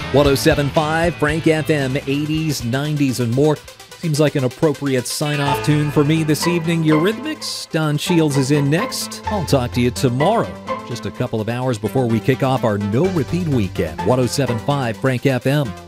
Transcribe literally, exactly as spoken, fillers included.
one oh seven point five Frank F M, eighties, nineties, and more. Seems like an appropriate sign-off tune for me this evening. Eurythmics. Don Shields is in next. I'll talk to you tomorrow, just a couple of hours before we kick off our no-repeat weekend. one oh seven point five Frank F M.